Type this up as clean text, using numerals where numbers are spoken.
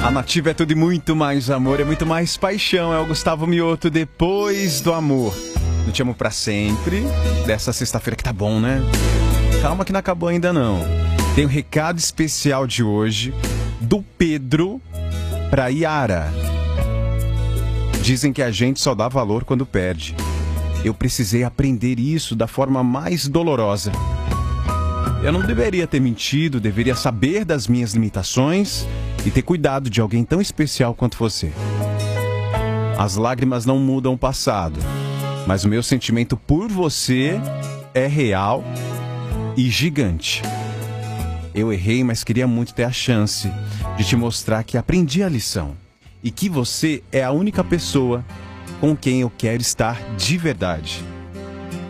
A Nativa é tudo e muito mais amor, é muito mais paixão. É o Gustavo Mioto, Depois do Amor. Eu te amo pra sempre. Dessa sexta-feira que tá bom, né? Calma que não acabou ainda não. Tem um recado especial de hoje do Pedro pra Yara. Dizem que a gente só dá valor quando perde. Eu precisei aprender isso da forma mais dolorosa. Eu não deveria ter mentido, deveria saber das minhas limitações e ter cuidado de alguém tão especial quanto você. As lágrimas não mudam o passado, mas o meu sentimento por você é real e gigante. Eu errei, mas queria muito ter a chance de te mostrar que aprendi a lição e que você é a única pessoa com quem eu quero estar de verdade.